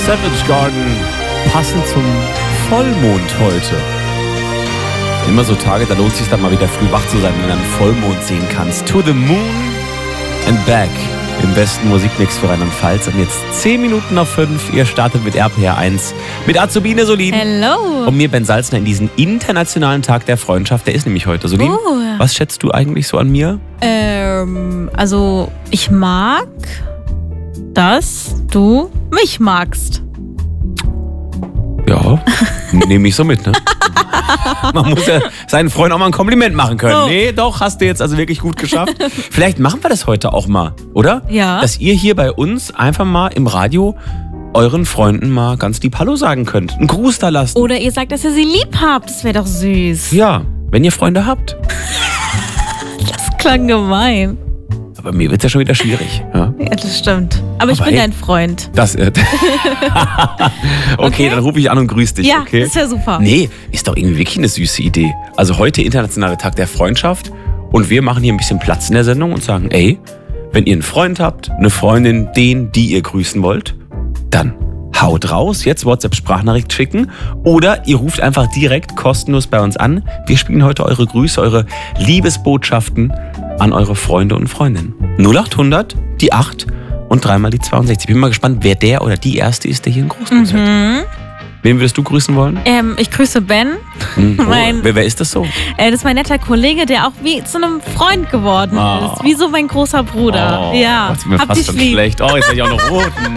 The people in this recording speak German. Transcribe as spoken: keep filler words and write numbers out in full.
Savage Garden, passend zum Vollmond heute. Immer so Tage, da lohnt es sich dann mal wieder früh wach zu sein, wenn du einen Vollmond sehen kannst. To the Moon and Back im besten Musikmix für Rheinland-Pfalz. Und jetzt zehn Minuten nach fünf. Ihr startet mit R P R eins mit Azubine Solin. Hello. Und mir, Ben Salzner, in diesen internationalen Tag der Freundschaft. Der ist nämlich heute. Solin, Oh. was schätzt du eigentlich so an mir? Ähm, also ich mag, dass du mich magst. Ja, nehme ich so mit, ne? Man muss ja seinen Freunden auch mal ein Kompliment machen können. Oh. Nee, doch, hast du jetzt also wirklich gut geschafft. Vielleicht machen wir das heute auch mal, oder? Ja. Dass ihr hier bei uns einfach mal im Radio euren Freunden mal ganz lieb Hallo sagen könnt. Einen Gruß da lassen. Oder ihr sagt, dass ihr sie lieb habt. Das wäre doch süß. Ja, wenn ihr Freunde habt. Das klang gemein. Aber mir wird's ja schon wieder schwierig. Ja? Ja, das stimmt. Aber ich Aber bin hey. dein Freund. Das, äh, okay, Okay. dann rufe ich an und grüß dich. Ja, okay? das ist ja super. Nee, ist doch irgendwie wirklich eine süße Idee. Also heute internationaler Tag der Freundschaft und wir machen hier ein bisschen Platz in der Sendung und sagen, ey, wenn ihr einen Freund habt, eine Freundin, den, die ihr grüßen wollt, dann haut raus, jetzt WhatsApp-Sprachnachricht schicken oder ihr ruft einfach direkt kostenlos bei uns an. Wir spielen heute eure Grüße, eure Liebesbotschaften an eure Freunde und Freundinnen. null acht hundert, die acht und dreimal die zweiundsechzig. Ich bin mal gespannt, wer der oder die Erste ist, der hier einen Gruß grüßt. Mhm. Wen würdest du grüßen wollen? Ähm, ich grüße Ben. Hm, oh, Mein- wer, wer ist das so? Äh, das ist mein netter Kollege, der auch wie zu einem Freund geworden Oh. ist. Wie so mein großer Bruder. Oh, ja, macht's mir hab fast dich schon lieb. schlecht. Oh, jetzt habe ich auch noch roten.